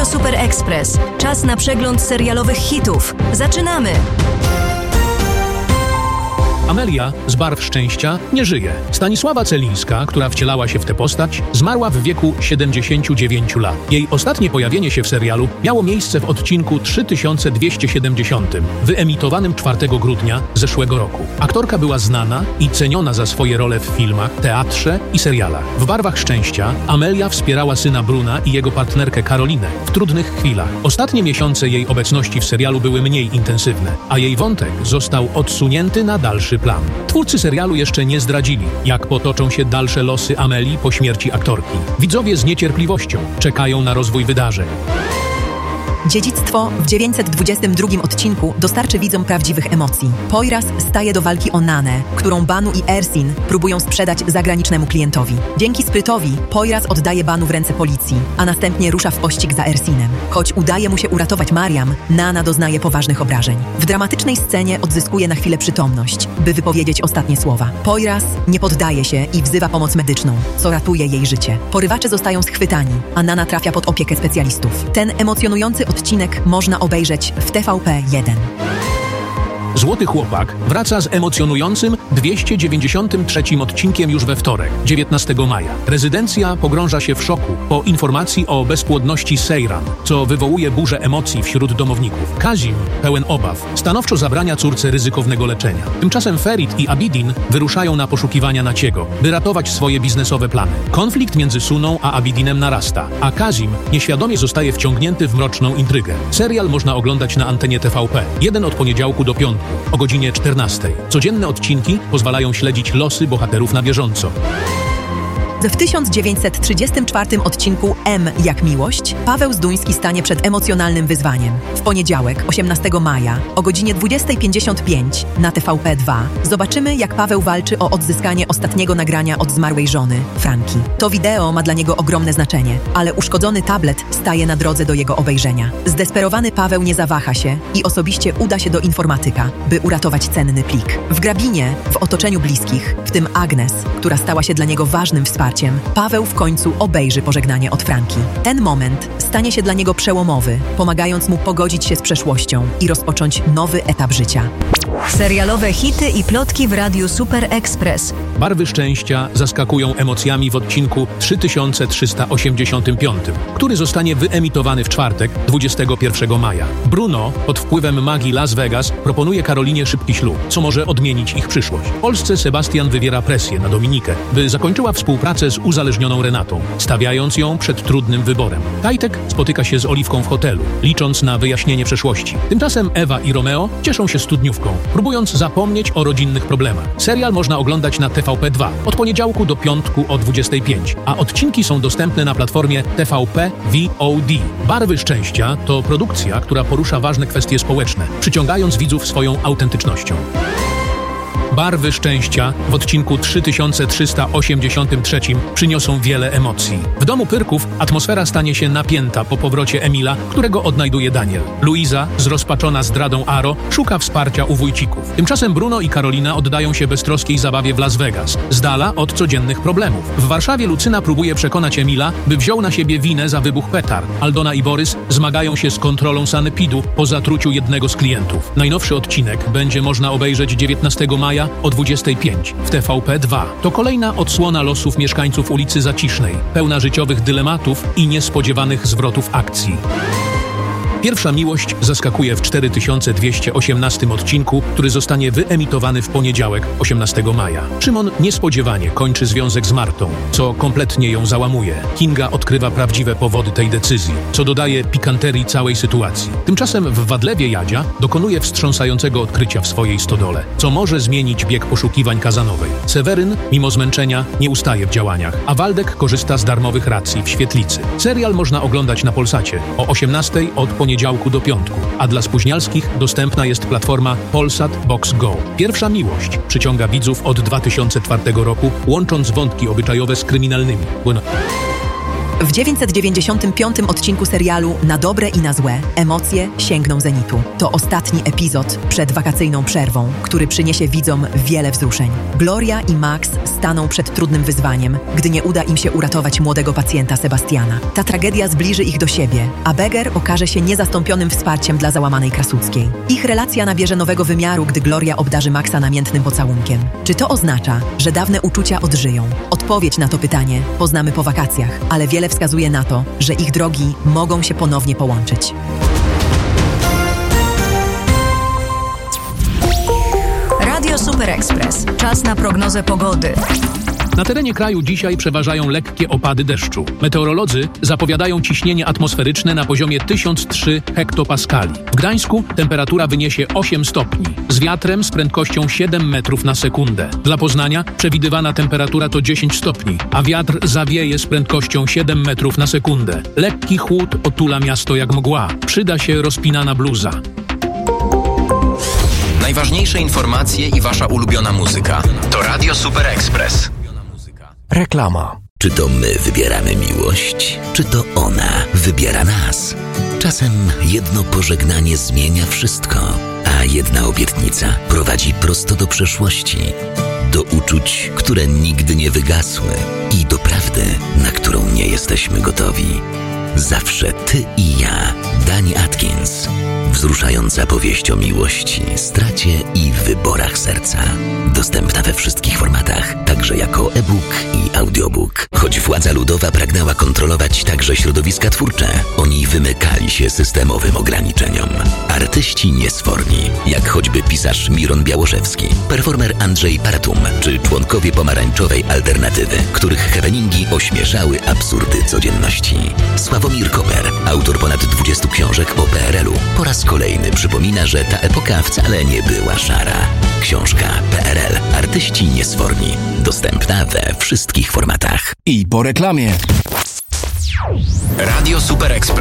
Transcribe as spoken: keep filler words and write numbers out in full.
Radio Super Express. Czas na przegląd serialowych hitów. Zaczynamy! Amelia z Barw Szczęścia nie żyje. Stanisława Celińska, która wcielała się w tę postać, zmarła w wieku siedemdziesięciu dziewięciu lat. Jej ostatnie pojawienie się w serialu miało miejsce w odcinku trzy tysiące dwieście siedemdziesiątym, wyemitowanym czwartego grudnia zeszłego roku. Aktorka była znana i ceniona za swoje role w filmach, teatrze i serialach. W Barwach Szczęścia Amelia wspierała syna Bruna i jego partnerkę Karolinę w trudnych chwilach. Ostatnie miesiące jej obecności w serialu były mniej intensywne, a jej wątek został odsunięty na dalszy plan. Twórcy serialu jeszcze nie zdradzili, jak potoczą się dalsze losy Amelii po śmierci aktorki. Widzowie z niecierpliwością czekają na rozwój wydarzeń. Dziedzictwo w dziewięćset dwudziestym drugim odcinku dostarczy widzom prawdziwych emocji. Poyraz staje do walki o Nanę, którą Banu i Ersin próbują sprzedać zagranicznemu klientowi. Dzięki sprytowi Poyraz oddaje Banu w ręce policji, a następnie rusza w pościg za Ersinem. Choć udaje mu się uratować Mariam, Nana doznaje poważnych obrażeń. W dramatycznej scenie odzyskuje na chwilę przytomność, by wypowiedzieć ostatnie słowa. Poyraz nie poddaje się i wzywa pomoc medyczną, co ratuje jej życie. Porywacze zostają schwytani, a Nana trafia pod opiekę specjalistów. Ten emocjonujący odcinek można obejrzeć w T V P jeden. Złoty Chłopak wraca z emocjonującym dwieście dziewięćdziesiątym trzecim odcinkiem już we wtorek, dziewiętnastego maja. Rezydencja pogrąża się w szoku po informacji o bezpłodności Seyran, co wywołuje burzę emocji wśród domowników. Kazim, pełen obaw, stanowczo zabrania córce ryzykownego leczenia. Tymczasem Ferit i Abidin wyruszają na poszukiwania Naciego, by ratować swoje biznesowe plany. Konflikt między Suną a Abidinem narasta, a Kazim nieświadomie zostaje wciągnięty w mroczną intrygę. Serial można oglądać na antenie T V P, jeden od poniedziałku do piątku, o godzinie czternastej. Codzienne odcinki pozwalają śledzić losy bohaterów na bieżąco. W tysiąc dziewięćset trzydziestym czwartym odcinku M jak miłość Paweł Zduński stanie przed emocjonalnym wyzwaniem. W poniedziałek, osiemnastego maja, o godzinie dwudziestej pięćdziesiąt pięć na T V P dwa zobaczymy, jak Paweł walczy o odzyskanie ostatniego nagrania od zmarłej żony, Franki. To wideo ma dla niego ogromne znaczenie, ale uszkodzony tablet staje na drodze do jego obejrzenia. Zdesperowany Paweł nie zawaha się i osobiście uda się do informatyka, by uratować cenny plik. W grabinie, w otoczeniu bliskich, w tym Agnes, która stała się dla niego ważnym wsparciem, Paweł w końcu obejrzy pożegnanie od Franki. Ten moment stanie się dla niego przełomowy, pomagając mu pogodzić się z przeszłością i rozpocząć nowy etap życia. Serialowe hity i plotki w Radiu Super Express. Barwy Szczęścia zaskakują emocjami w odcinku trzy tysiące trzysta osiemdziesiątym piątym, który zostanie wyemitowany w czwartek, dwudziestego pierwszego maja. Bruno, pod wpływem magii Las Vegas, proponuje Karolinie szybki ślub, co może odmienić ich przyszłość. W Polsce Sebastian wywiera presję na Dominikę, by zakończyła współpracę z uzależnioną Renatą, stawiając ją przed trudnym wyborem. Kajtek spotyka się z Oliwką w hotelu, licząc na wyjaśnienie przeszłości. Tymczasem Ewa i Romeo cieszą się studniówką, próbując zapomnieć o rodzinnych problemach. Serial można oglądać na T V P dwa od poniedziałku do piątku o dwudziestej piątej, a odcinki są dostępne na platformie T V P V O D. Barwy Szczęścia to produkcja, która porusza ważne kwestie społeczne, przyciągając widzów swoją autentycznością. Barwy Szczęścia w odcinku trzy tysiące trzysta osiemdziesiątym trzecim przyniosą wiele emocji. W domu Pyrków atmosfera stanie się napięta po powrocie Emila, którego odnajduje Daniel. Luiza, zrozpaczona zdradą Aro, szuka wsparcia u wujcików. Tymczasem Bruno i Karolina oddają się beztroskiej zabawie w Las Vegas, z dala od codziennych problemów. W Warszawie Lucyna próbuje przekonać Emila, by wziął na siebie winę za wybuch petard. Aldona i Borys zmagają się z kontrolą sanepidu po zatruciu jednego z klientów. Najnowszy odcinek będzie można obejrzeć dziewiętnastego maja o dwudziestej piątej w T V P dwa. To kolejna odsłona losów mieszkańców ulicy Zacisznej, pełna życiowych dylematów i niespodziewanych zwrotów akcji. Pierwsza miłość zaskakuje w cztery tysiące dwieście osiemnastym odcinku, który zostanie wyemitowany w poniedziałek, osiemnastego maja. Szymon niespodziewanie kończy związek z Martą, co kompletnie ją załamuje. Kinga odkrywa prawdziwe powody tej decyzji, co dodaje pikanterii całej sytuacji. Tymczasem w Wadlewie Jadzia dokonuje wstrząsającego odkrycia w swojej stodole, co może zmienić bieg poszukiwań Kazanowej. Seweryn, mimo zmęczenia, nie ustaje w działaniach, a Waldek korzysta z darmowych racji w Świetlicy. Serial można oglądać na Polsacie o osiemnastej od poniedziałku do piątku, a dla spóźnialskich dostępna jest platforma Polsat Box Go. Pierwsza miłość przyciąga widzów od dwa tysiące czwartego roku, łącząc wątki obyczajowe z kryminalnymi. Bueno. W dziewięćset dziewięćdziesiątym piątym odcinku serialu Na dobre i na złe emocje sięgną zenitu. To ostatni epizod przed wakacyjną przerwą, który przyniesie widzom wiele wzruszeń. Gloria i Max staną przed trudnym wyzwaniem, gdy nie uda im się uratować młodego pacjenta Sebastiana. Ta tragedia zbliży ich do siebie, a Beger okaże się niezastąpionym wsparciem dla załamanej Krasuckiej. Ich relacja nabierze nowego wymiaru, gdy Gloria obdarzy Maxa namiętnym pocałunkiem. Czy to oznacza, że dawne uczucia odżyją? Odpowiedź na to pytanie poznamy po wakacjach, ale wiele wskazuje na to, że ich drogi mogą się ponownie połączyć. Radio Super Express. Czas na prognozę pogody. Na terenie kraju dzisiaj przeważają lekkie opady deszczu. Meteorolodzy zapowiadają ciśnienie atmosferyczne na poziomie tysiąc trzy hektopaskali. W Gdańsku temperatura wyniesie osiem stopni, z wiatrem z prędkością siedem metrów na sekundę. Dla Poznania przewidywana temperatura to dziesięć stopni, a wiatr zawieje z prędkością siedem metrów na sekundę. Lekki chłód otula miasto jak mgła. Przyda się rozpinana bluza. Najważniejsze informacje i wasza ulubiona muzyka to Radio Super Express. Reklama. Czy to my wybieramy miłość, czy to ona wybiera nas? Czasem jedno pożegnanie zmienia wszystko, a jedna obietnica prowadzi prosto do przeszłości, do uczuć, które nigdy nie wygasły i do prawdy, na którą nie jesteśmy gotowi. Zawsze ty i ja. Dani Atkins. Wzruszająca powieść o miłości, stracie i wyborach serca. Dostępna we wszystkich formatach, także jako e-book i audiobook. Choć władza ludowa pragnęła kontrolować także środowiska twórcze, oni wymykali się systemowym ograniczeniom. Artyści niesforni, jak choćby pisarz Miron Białoszewski, performer Andrzej Paratum, czy członkowie pomarańczowej alternatywy, których happeningi ośmieszały absurdy codzienności. Sławomir Koper, autor ponad dwudziestu książek o P R L u, po raz kolejny przypomina, że ta epoka wcale nie była szara. Książka P R L. Artyści niesforni. Dostępna we wszystkich formatach. I po reklamie. Radio Super Express.